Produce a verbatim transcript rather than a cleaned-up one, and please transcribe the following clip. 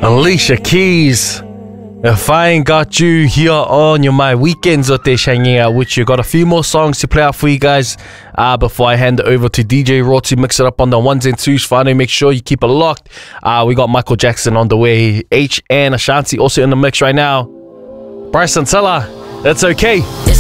Alicia Keys. If I ain't got you here on your my weekends out there hanging out with you, got a few more songs to play out for you guys uh, before I hand it over to D J Raw to mix it up on the ones and twos. Finally, make sure you keep it locked. Uh, we got Michael Jackson on the way, H and Ashanti also in the mix right now. Bryson Tiller, it's okay.